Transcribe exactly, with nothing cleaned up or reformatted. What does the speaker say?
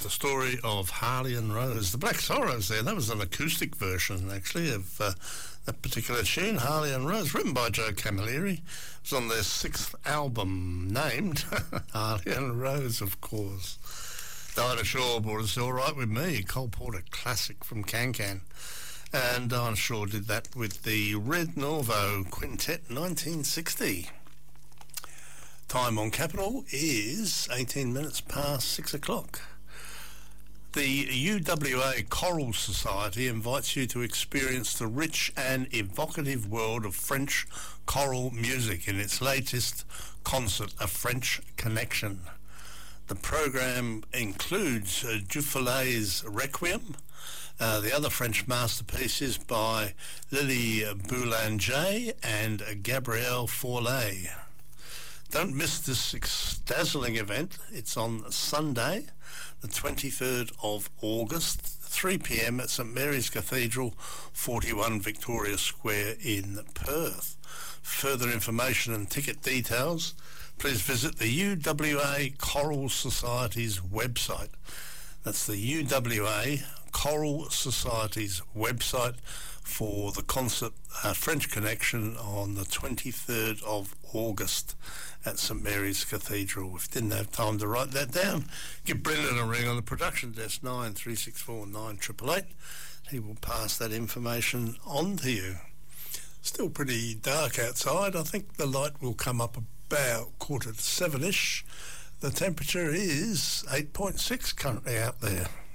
the story of Harley and Rose. The Black Sorrows there, that was an acoustic version actually of uh, that particular tune, Harley and Rose, written by Joe Camilleri. It was on their sixth album named Harley and Rose, of course. Dinah Shore brought us All Right With Me, Cole Porter classic from Can Can. And Dinah Shore did that with the Red Norvo Quintet nineteen sixty. Time on Capital is eighteen minutes past six o'clock. The U W A Choral Society invites you to experience the rich and evocative world of French choral music in its latest concert, A French Connection. The program includes uh, Dufaylet's Requiem, uh, the other French masterpieces by Lily Boulanger and Gabrielle Fauré. Don't miss this dazzling event. It's on Sunday, the twenty-third of August, three p.m. at St Mary's Cathedral, forty-one Victoria Square in Perth. Further information and ticket details, please visit the U W A Choral Society's website. That's the U W A Choral Society's website for the concert uh, French Connection on the twenty-third of August at St Mary's Cathedral. If you didn't have time to write that down, give Brendan a ring on the production desk, nine three six four nine eight eight eight. He will pass that information on to you. Still pretty dark outside. I think the light will come up about quarter to seven-ish. The temperature is eight point six currently out there.